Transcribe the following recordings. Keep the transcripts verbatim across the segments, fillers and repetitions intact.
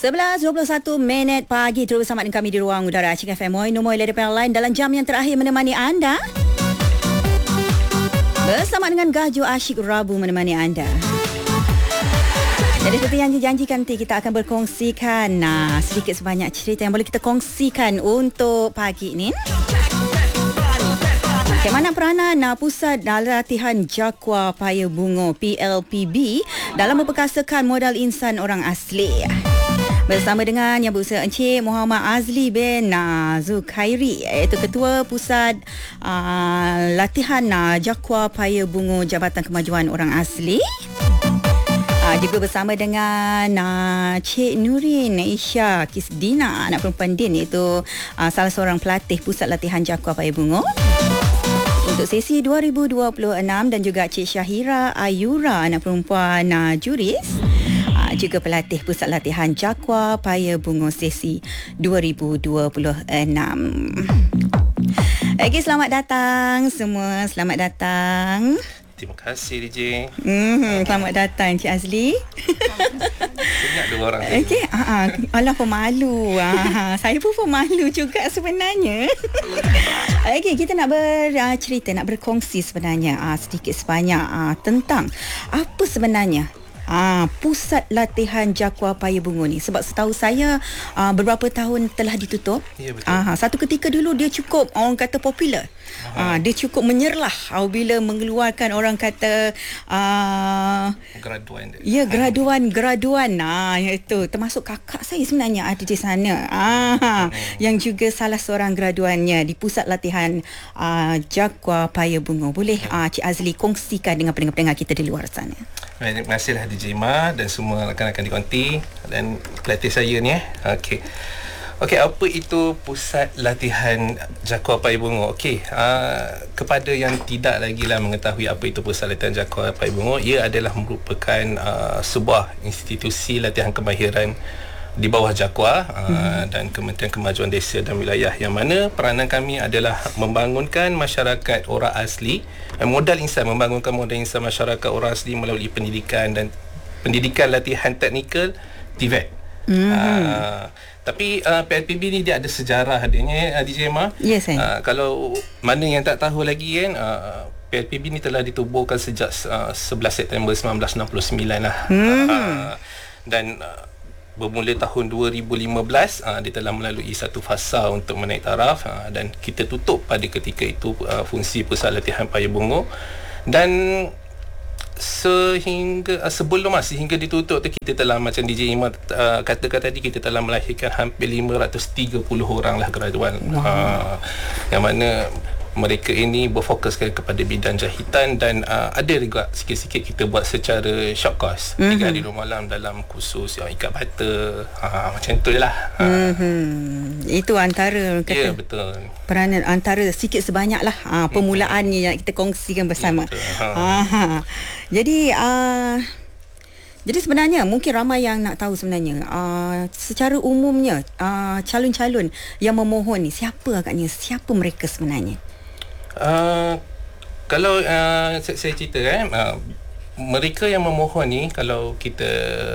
sebelas dua puluh satu minit pagi terus bersama dengan kami di ruang udara Acik F M Moi Nomor Lady Line dalam jam yang terakhir menemani anda. Bersama dengan Gajo Asyik Rabu menemani anda. Jadi seperti yang dijanjikan nanti kita akan berkongsikan nah, sedikit sebanyak cerita yang boleh kita kongsikan untuk pagi ini. Bagaimana peranan nah, Pusat Latihan Jakwa Paya Bungo P L P B dalam memperkasakan modal insan orang asli. Bersama dengan Yang Berusaha Encik Muhammad Azli bin uh, Zulkhairi, iaitu Ketua Pusat uh, Latihan uh, Jakwa Paya Bungo Jabatan Kemajuan Orang Asli. Uh, juga bersama dengan uh, Cik Nurin Isya Kisdina, anak perempuan Din, iaitu uh, salah seorang pelatih Pusat Latihan Jakwa Paya Bungo untuk sesi dua ribu dua puluh enam, dan juga Cik Syahira Ayura, anak perempuan uh, juris, uh, juga pelatih Pusat Latihan Jakwa Paya Bungo sesi dua ribu dua puluh enam. Okey, selamat datang semua, selamat datang. Terima kasih D J. Hmm, selamat datang Cik Azli. Banyak dua orang. Okey, ah, alah pemalu. Ah, saya pun pemalu juga sebenarnya. Okey, kita nak bercerita, nak berkongsi sebenarnya ah, sedikit sebanyak ah, tentang apa sebenarnya Ah, Pusat Latihan Jakwa Paya Bungo ni. Sebab setahu saya ah, beberapa tahun telah ditutup. Ya, betul. Ah, satu ketika dulu dia cukup orang kata popular. Ah, dia cukup menyerlah apabila mengeluarkan orang kata ah, graduan. Ya, graduan-graduan. Ah, itu termasuk kakak saya sebenarnya ada di sana. Ah, hmm. yang juga salah seorang graduannya di Pusat Latihan ah, Jakwa Paya Bungo. Boleh ah, Cik Azli kongsikan dengan pendengar-pendengar kita di luar sana. Baik, terima kasihlah D J Ma dan semua rakan-rakan di konti dan pelatih saya ni eh. Okey. Okey, apa itu Pusat Latihan Jakwa Paya Bungo? Okey, uh, kepada yang tidak lagi lah mengetahui apa itu Pusat Latihan Jakwa Paya Bungo, ia adalah merupakan uh, sebuah institusi latihan kemahiran di bawah Jakwa uh, hmm. dan Kementerian Kemajuan Desa dan Wilayah, yang mana peranan kami adalah membangunkan masyarakat orang asli, eh, modal insan, membangunkan modal insan masyarakat orang asli melalui pendidikan dan pendidikan latihan teknikal T V E T. Hmm. Uh, tapi uh, P L P B ni dia ada sejarah adanya, uh, D J Ma. Yes, uh, kalau mana yang tak tahu lagi kan, uh, P L P B ni telah ditubuhkan sejak uh, sebelas September sembilan belas enam puluh sembilan lah. Hmm. Uh, dan uh, bermula tahun dua ribu lima belas uh, dia telah melalui satu fasa untuk menaik taraf, uh, dan kita tutup pada ketika itu uh, fungsi Pusat Latihan Paya Bungo. Dan sehingga uh, sebelum masih hingga ditutup tu, kita telah macam D J Imad uh, katakan tadi, kita telah melahirkan hampir lima ratus tiga puluh orang lah graduan. Wow. Uh, yang mana mereka ini berfokuskan kepada bidang jahitan, dan uh, ada juga sikit-sikit kita buat secara short course, mm-hmm. tiga hari dua malam dalam kursus yang ikat bata, uh, macam tu je lah. uh. Mm-hmm. Itu antara kata, ya, betul, peranan antara sikit sebanyak lah uh, permulaan ni yang kita kongsikan bersama. Ya, uh. Jadi uh, Jadi sebenarnya mungkin ramai yang nak tahu sebenarnya uh, secara umumnya uh, calon-calon yang memohon ni siapa agaknya, siapa mereka sebenarnya? Uh, kalau uh, saya, saya cerita kan, uh, mereka yang memohon ni, kalau kita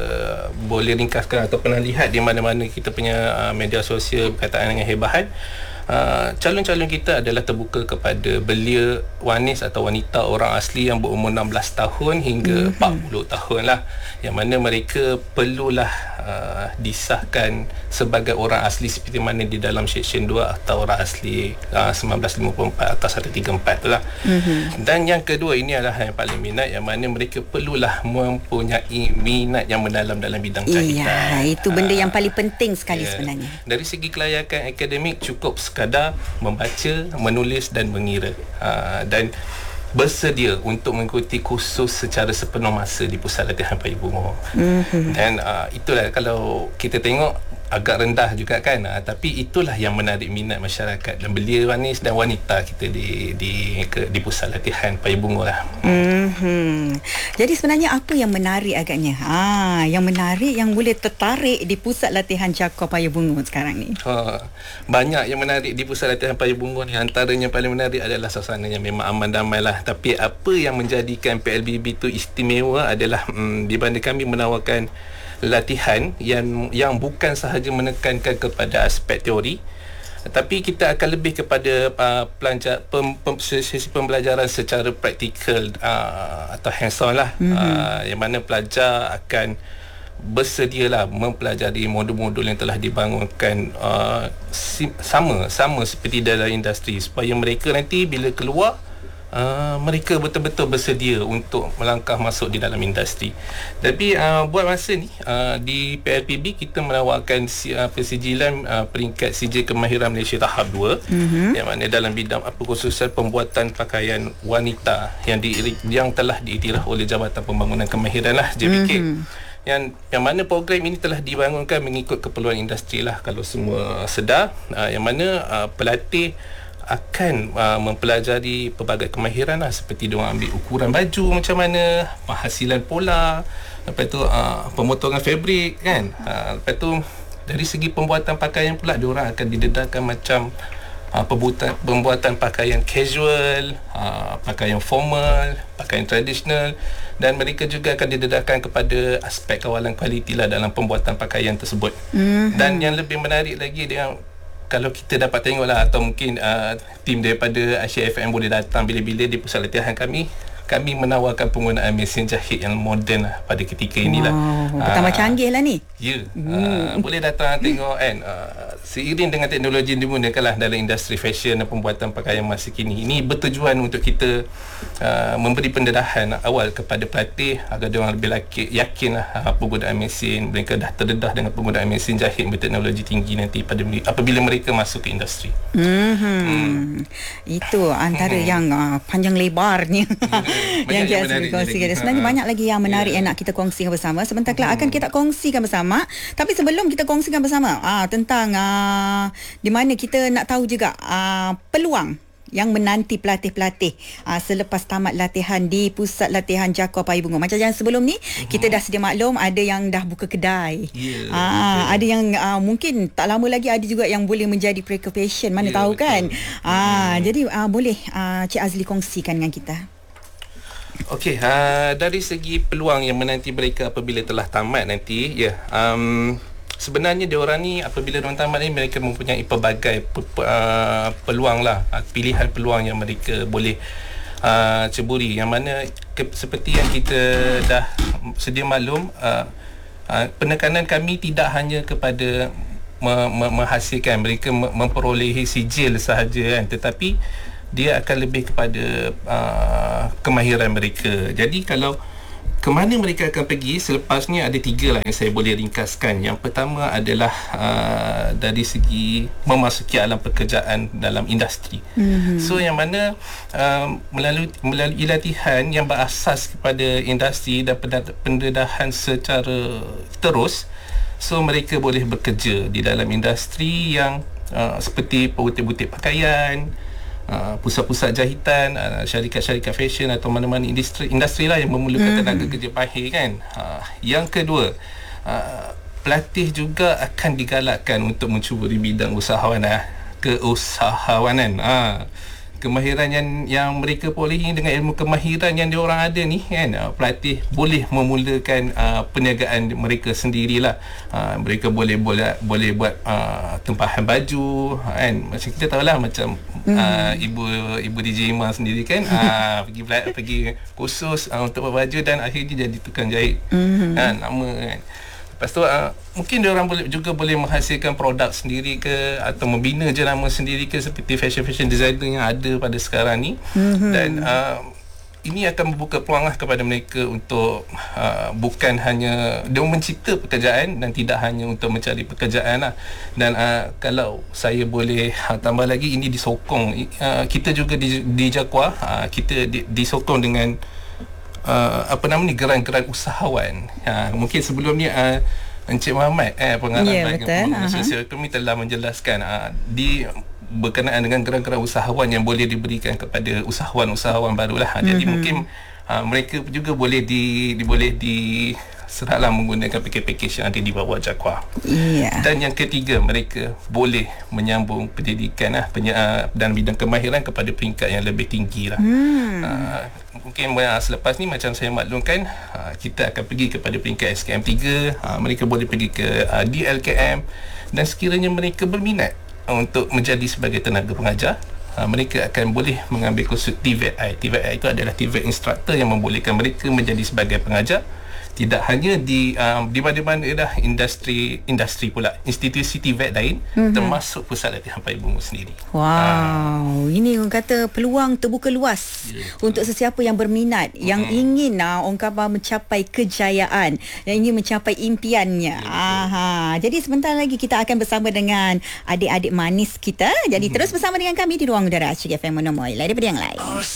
boleh ringkaskan atau pernah lihat di mana-mana kita punya uh, media sosial berkaitan dengan hebahan, Uh, calon-calon kita adalah terbuka kepada belia wanis atau wanita orang asli yang berumur enam belas tahun hingga mm-hmm. empat puluh tahun lah, yang mana mereka perlulah uh, disahkan sebagai orang asli seperti mana di dalam Seksyen dua atau orang asli uh, sembilan belas lima puluh empat atau seratus tiga puluh empat tu lah. Mm-hmm. Dan yang kedua, ini adalah yang paling minat, yang mana mereka perlulah mempunyai minat yang mendalam dalam bidang jahitan. Iya, itu benda uh, yang paling penting sekali yeah. sebenarnya. Dari segi kelayakan akademik cukup sekadar membaca, menulis dan mengira, uh, dan bersedia untuk mengikuti kursus secara sepenuh masa di Pusat Latihan Paya Bungo. Mm-hmm. Dan uh, itulah, kalau kita tengok agak rendah juga kan, uh, tapi itulah yang menarik minat masyarakat dan belia wanis dan wanita kita di di ke, di Pusat Latihan Paya Bungo lah. Mm-hmm. Jadi sebenarnya apa yang menarik agaknya? Ah, yang menarik, yang boleh tertarik di Pusat Latihan Jakwa Paya Bungo sekarang ni? Ha, banyak yang menarik di Pusat Latihan Paya Bungo ni. Antaranya yang paling menarik adalah suasananya memang aman damai lah. Tapi apa yang menjadikan P L B B tu istimewa adalah hmm, di mana kami menawarkan latihan yang yang bukan sahaja menekankan kepada aspek teori, tapi kita akan lebih kepada uh, pelajar, pem, pem, sesi pembelajaran secara praktikal uh, atau hands on lah, mm-hmm. uh, yang mana pelajar akan bersedialah mempelajari modul-modul yang telah dibangunkan uh, si, sama sama seperti dalam industri, supaya mereka nanti bila keluar Uh, mereka betul-betul bersedia untuk melangkah masuk di dalam industri. Tapi uh, buat masa ni uh, di P L P B kita menawarkan si, uh, persijilan uh, peringkat C J Kemahiran Malaysia tahap dua, mm-hmm. yang mana dalam bidang apa khususan pembuatan pakaian wanita yang di, yang telah diiktiraf oleh Jabatan Pembangunan Kemahiran lah, J P K. Mm-hmm. Yang, yang mana program ini telah dibangunkan mengikut keperluan industri lah, kalau semua sedar, uh, yang mana uh, pelatih akan uh, mempelajari pelbagai kemahiran lah, seperti diorang ambil ukuran baju macam mana, penghasilan pola, lepas tu uh, pemotongan fabrik kan, uh, lepas tu dari segi pembuatan pakaian pula diorang akan didedahkan macam uh, pembuatan, pembuatan pakaian casual, uh, pakaian formal, pakaian tradisional, dan mereka juga akan didedahkan kepada aspek kawalan kualiti lah dalam pembuatan pakaian tersebut. Mm-hmm. Dan yang lebih menarik lagi, dia kalau kita dapat tengoklah, atau mungkin uh, tim daripada Asia F M boleh datang bila-bila di pusat latihan kami, kami menawarkan penggunaan mesin jahit yang moden lah pada ketika inilah. Wow, pertama uh, canggih lah ni. Ya, yeah, hmm. uh, boleh datang tengok kan. Uh, seiring dengan teknologi yang digunakan lah dalam industri fashion dan pembuatan pakaian masa kini. Ini bertujuan untuk kita uh, memberi pendedahan awal kepada pelatih agar dia orang lebih laki, yakin lah uh, penggunaan mesin. Mereka dah terdedah dengan penggunaan mesin jahit berteknologi tinggi nanti pada apabila mereka masuk ke industri. Mm-hmm. Hmm. Itu antara hmm. yang uh, panjang lebarnya. yang kita kongsikan. Sebenarnya banyak lagi yang menarik yeah. yang nak kita kongsikan bersama. Sebentar kelak hmm. akan kita kongsikan bersama. Tapi sebelum kita kongsikan bersama ah, tentang ah, di mana kita nak tahu juga ah, peluang yang menanti pelatih-pelatih ah, selepas tamat latihan di Pusat Latihan Jakua Payu Bungo. Macam yang sebelum ni, uh-huh. kita dah sedia maklum ada yang dah buka kedai. Yeah, ah, ada yang ah, mungkin tak lama lagi ada juga yang boleh menjadi prekor fashion. Mana yeah, tahu betul. kan. Ah, hmm. Jadi ah, boleh ah, Cik Azli kongsikan dengan kita. Okey, uh, dari segi peluang yang menanti mereka apabila telah tamat nanti, ya, yeah, um, sebenarnya diorang ni apabila diorang tamat ni, mereka mempunyai pelbagai pe, pe, uh, peluang lah, uh, pilihan peluang yang mereka boleh uh, ceburi, yang mana ke, seperti yang kita dah sedia maklum, uh, uh, penekanan kami tidak hanya kepada me, me, menghasilkan mereka memperolehi sijil sahaja kan, tetapi dia akan lebih kepada uh, kemahiran mereka. Jadi kalau ke mana mereka akan pergi selepas ni, ada tiga lah yang saya boleh ringkaskan. Yang pertama adalah uh, dari segi memasuki alam pekerjaan dalam industri. Mm-hmm. So yang mana uh, melalui melalui latihan yang berasas kepada industri dan pendedahan secara terus, so mereka boleh bekerja di dalam industri yang uh, seperti butik-butik pakaian, Uh, pusat-pusat jahitan, uh, syarikat-syarikat fashion atau mana-mana industri industri lah yang memerlukan mm-hmm. tenaga kerja mahir kan. Uh, yang kedua, uh, pelatih juga akan digalakkan untuk mencuburi bidang usahawanan, keusahawanan. Uh, kemahiran yang yang mereka perolehi dengan ilmu kemahiran yang diorang ada ni kan, uh, pelatih boleh memulakan uh, perniagaan mereka sendirilah. Uh, mereka boleh boleh boleh buat uh, tempahan baju kan, macam kita tahulah macam mm. uh, ibu ibu D J Ima sendiri kan, uh, pergi pergi kursus uh, untuk buat baju dan akhirnya jadi tukang jahit mm. kan, nama kan. Lepas tu uh, mungkin diorang boleh juga boleh menghasilkan produk sendiri ke, atau membina je nama sendiri ke, seperti fashion-fashion designer yang ada pada sekarang ni. Mm-hmm. Dan uh, ini akan membuka peluang lah kepada mereka untuk uh, bukan hanya dia mencipta pekerjaan dan tidak hanya untuk mencari pekerjaan lah. Dan uh, kalau saya boleh uh, tambah lagi, ini disokong uh, kita juga di, di Jakua, uh, kita di, disokong dengan Uh, apa nama ni, geran-geran usahawan. Ha, mungkin sebelum ni uh, Encik Muhammad eh, pengarah yeah, bahagian pembangunan sosial ekonomi telah menjelaskan uh, di berkenaan dengan geran-geran usahawan yang boleh diberikan kepada usahawan-usahawan barulah. Ha, mm-hmm. Jadi mungkin uh, mereka juga boleh di, di boleh di seraklah menggunakan pakej-pakej yang ada di bawah Jaqua. Yeah. Dan yang ketiga, mereka boleh menyambung pendidikan lah, penye- uh, dan bidang kemahiran kepada peringkat yang lebih tinggi lah. Hmm. Uh, mungkin uh, selepas ni macam saya maklumkan, uh, kita akan pergi kepada peringkat S K M tiga, uh, mereka boleh pergi ke uh, D L K M, dan sekiranya mereka berminat uh, untuk menjadi sebagai tenaga pengajar, Uh, mereka akan boleh mengambil kursus T V E T I. T V E T I itu adalah T V E T instructor yang membolehkan mereka menjadi sebagai pengajar tidak hanya di um, di mana-mana dah industri industri pula institusi T V E T lain, mm-hmm. termasuk Pusat Latihan Payung Bungo sendiri. Wow, uh. ini orang kata peluang terbuka luas yeah, untuk sesiapa yang berminat, mm-hmm. yang ingin uh, orang kata mencapai kejayaan, yang ingin mencapai impiannya. Yeah, aha. Jadi sebentar lagi kita akan bersama dengan adik-adik manis kita. Jadi mm-hmm. terus bersama dengan kami di Ruang Udara Astro F M Monomoy. Lain daripada yang lain.